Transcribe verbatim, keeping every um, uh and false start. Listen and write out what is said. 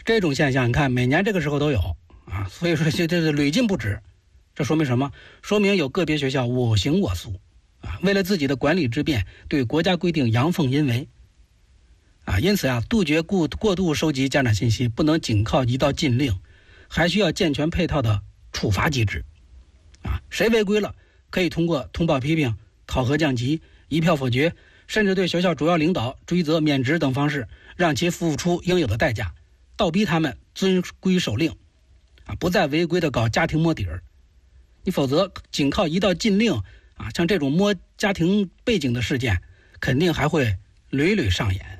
这种现象你看每年这个时候都有啊，所以说这这是屡禁不止。这说明什么？说明有个别学校我行我素啊，为了自己的管理之便，对国家规定阳奉阴违啊。因此啊，杜绝过过度收集家长信息，不能仅靠一道禁令，还需要健全配套的处罚机制啊。谁违规了，可以通过通报批评、考核降级、一票否决，甚至对学校主要领导追责免职等方式，让其付出应有的代价，倒逼他们遵规守令啊，不再违规的搞家庭摸底儿。你否则仅靠一道禁令啊，像这种摸家庭背景的事件，肯定还会屡屡上演。